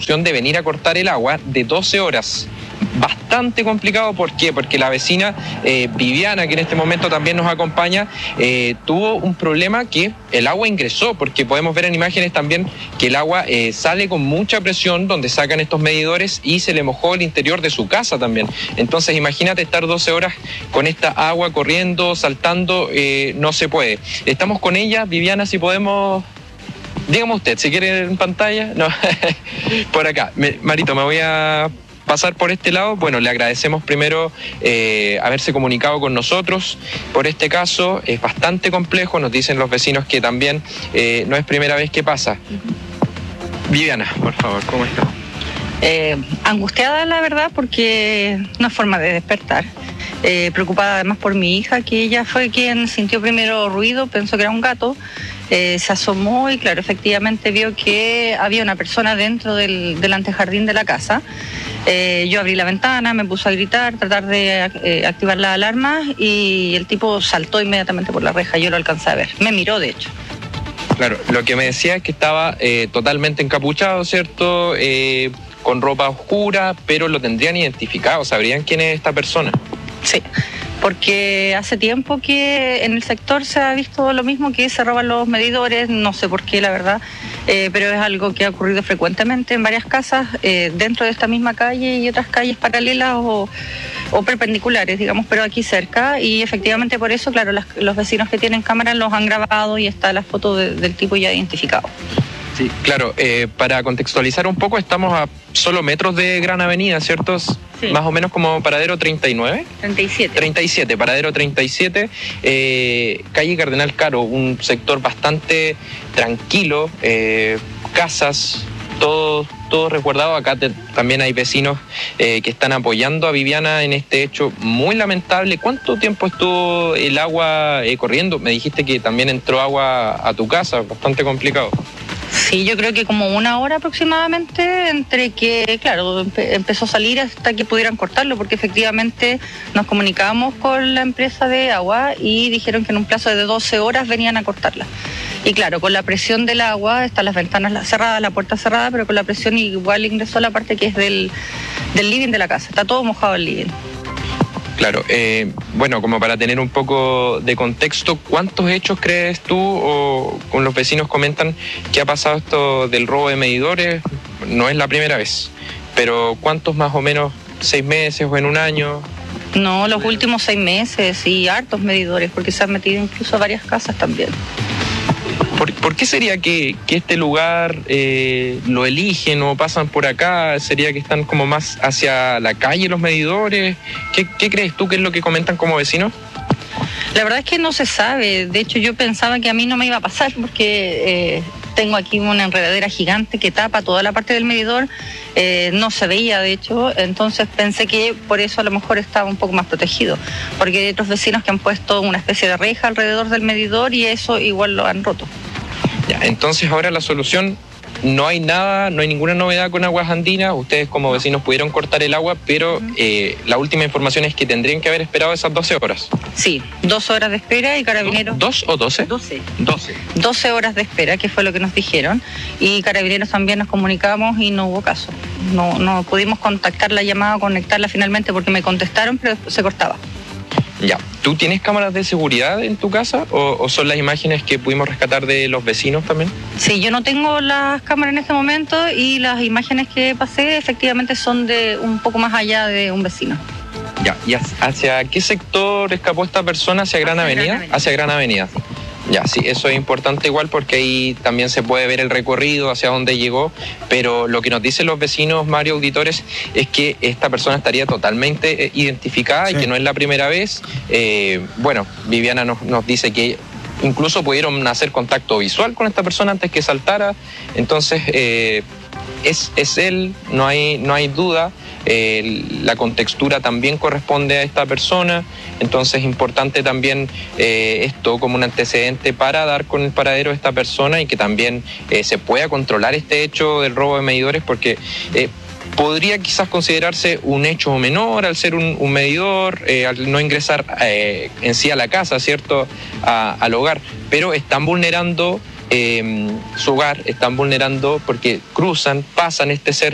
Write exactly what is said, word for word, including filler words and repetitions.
solución de venir a cortar el agua de doce horas. Bastante complicado, ¿por qué? Porque la vecina eh, Viviana, que en este momento también nos acompaña, eh, tuvo un problema que el agua ingresó, porque podemos ver en imágenes también que el agua eh, sale con mucha presión donde sacan estos medidores y se le mojó el interior de su casa también. Entonces imagínate estar doce horas con esta agua corriendo, saltando, eh, no se puede. Estamos con ella, Viviana, si podemos... Dígame usted, si quiere en pantalla, no, por acá. Me, Marito, me voy a pasar por este lado. Bueno, le agradecemos primero eh, haberse comunicado con nosotros por este caso. Es bastante complejo, nos dicen los vecinos que también eh, no es primera vez que pasa. Viviana, por favor, ¿cómo está? Eh, angustiada, la verdad, porque no es forma de despertar. Eh, preocupada además por mi hija, que ella fue quien sintió primero ruido, pensó que era un gato. Eh, se asomó y claro, efectivamente vio que había una persona dentro del, del antejardín de la casa. Eh, yo abrí la ventana, me puse a gritar, tratar de eh, activar las alarmas y el tipo saltó inmediatamente por la reja, yo lo alcancé a ver, me miró de hecho. Claro, lo que me decía es que estaba eh, totalmente encapuchado, ¿cierto? Eh, con ropa oscura, pero lo tendrían identificado, ¿sabrían quién es esta persona? Sí, porque hace tiempo que en el sector se ha visto lo mismo, que se roban los medidores, no sé por qué la verdad, eh, pero es algo que ha ocurrido frecuentemente en varias casas eh, dentro de esta misma calle y otras calles paralelas o, o perpendiculares, digamos, pero aquí cerca, y efectivamente por eso, claro, las, los vecinos que tienen cámaras los han grabado y está la foto de, del tipo ya identificado. Sí, claro, eh, para contextualizar un poco, estamos a solo metros de Gran Avenida, ¿cierto? Sí. Más o menos como paradero treinta y nueve. treinta y siete. treinta y siete, paradero treinta y siete, eh, calle Cardenal Caro, un sector bastante tranquilo, eh, casas, todo, todo resguardado. Acá te, también hay vecinos eh, que están apoyando a Viviana en este hecho muy lamentable. ¿Cuánto tiempo estuvo el agua eh, corriendo? Me dijiste que también entró agua a tu casa, bastante complicado. Sí, yo creo que como una hora aproximadamente, entre que, claro, empe- empezó a salir hasta que pudieran cortarlo, porque efectivamente nos comunicamos con la empresa de agua y dijeron que en un plazo de doce horas venían a cortarla. Y claro, con la presión del agua, están las ventanas cerradas, la puerta cerrada, pero con la presión igual ingresó la parte que es del, del living de la casa. Está todo mojado el living. Claro, eh, bueno, como para tener un poco de contexto, ¿cuántos hechos crees tú o con los vecinos comentan que ha pasado esto del robo de medidores? No es la primera vez, pero ¿cuántos más o menos? ¿Seis meses o en un año? No, los últimos seis meses y hartos medidores, porque se han metido incluso a varias casas también. ¿Por, ¿Por qué sería que, que este lugar eh, lo eligen o pasan por acá? ¿Sería que están como más hacia la calle los medidores? ¿Qué, qué crees tú que es lo que comentan como vecinos? La verdad es que no se sabe. De hecho, yo pensaba que a mí no me iba a pasar porque eh, tengo aquí una enredadera gigante que tapa toda la parte del medidor. Eh, no se veía, de hecho. Entonces pensé que por eso a lo mejor estaba un poco más protegido. Porque hay otros vecinos que han puesto una especie de reja alrededor del medidor y eso igual lo han roto. Ya, entonces ahora la solución, no hay nada, no hay ninguna novedad con Aguas Andinas. Ustedes como vecinos pudieron cortar el agua, pero eh, la última información es que tendrían que haber esperado esas doce horas. Sí, dos horas de espera y Carabineros... ¿Dos o doce? Doce. Doce. Doce horas de espera, que fue lo que nos dijeron, y Carabineros también nos comunicamos y no hubo caso. No, no pudimos contactar la llamada, conectarla finalmente porque me contestaron, pero se cortaba. Ya, ¿tú tienes cámaras de seguridad en tu casa o, o son las imágenes que pudimos rescatar de los vecinos también? Sí, yo no tengo las cámaras en este momento y las imágenes que pasé efectivamente son de un poco más allá de un vecino. Ya, ¿y hacia qué sector escapó esta persona? ¿Hacia Gran Hacia Avenida? Gran Avenida. Hacia Gran Avenida. Ya, sí, eso es importante igual porque ahí también se puede ver el recorrido hacia dónde llegó, pero lo que nos dicen los vecinos, Mario, auditores, es que esta persona estaría totalmente eh, identificada, sí, y que no es la primera vez. Eh, bueno, Viviana nos, nos dice que incluso pudieron hacer contacto visual con esta persona antes que saltara, entonces eh, es, es él, no hay, no hay duda. Eh, la contextura también corresponde a esta persona, entonces es importante también eh, esto como un antecedente para dar con el paradero de esta persona y que también eh, se pueda controlar este hecho del robo de medidores, porque eh, podría quizás considerarse un hecho menor al ser un, un medidor, eh, al no ingresar eh, en sí a la casa, ¿cierto?, a, al hogar, pero están vulnerando eh, su hogar, están vulnerando porque cruzan, pasan este ser